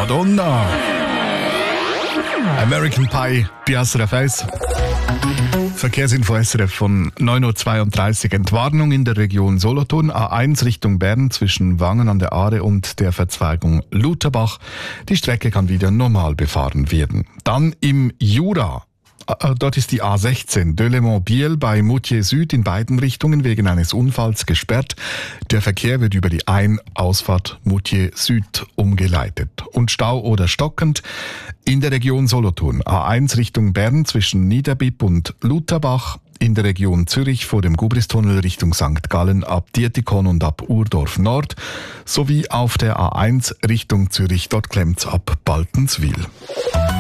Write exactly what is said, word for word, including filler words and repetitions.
Madonna. American Pie, die S R F eins. Verkehrsinfo S R F von neun Uhr zweiunddreißig. Entwarnung in der Region Solothurn. A eins Richtung Bern zwischen Wangen an der Aare und der Verzweigung Lutherbach. Die Strecke kann wieder normal befahren werden. Dann im Jura. Dort ist die A sechzehn Delemont-Biel bei Moutier Süd in beiden Richtungen wegen eines Unfalls gesperrt. Der Verkehr wird über die Ein-Ausfahrt Moutier Süd umgeleitet. Und Stau oder stockend in der Region Solothurn. A eins Richtung Bern zwischen Niederbipp und Lutherbach. In der Region Zürich vor dem Gubristunnel Richtung Sankt Gallen ab Dietikon und ab Urdorf Nord. Sowie auf der A eins Richtung Zürich. Dort klemmt's ab Baltenswil.